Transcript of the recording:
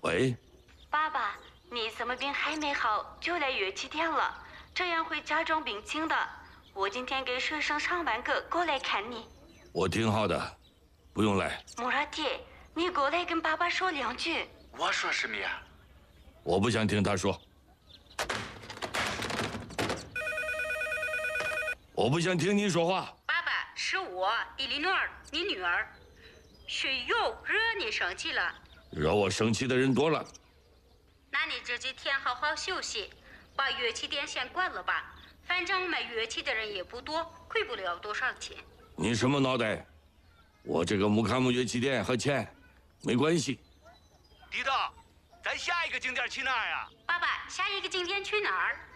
喂， 爸爸，你怎么病还没好就来乐器店了？这样会加重病情的。我今天给学生上完课过来看你。 我挺好的，不用来。 穆拉蒂，你过来跟爸爸说两句。 我说什么呀？ 我不想听他说。我不想听你说话。 爸爸，是我，伊莉诺尔，你女儿。是又惹你生气了？ 惹我生气的人多了。 那你这几天好好休息，把乐器店先关了吧。反正买乐器的人也不多，亏不了多少钱。 你什么脑袋？我这个木卡姆乐器店和钱没关系。 迪道，咱下一个景点去哪儿呀？ 爸爸，下一个景点去哪儿？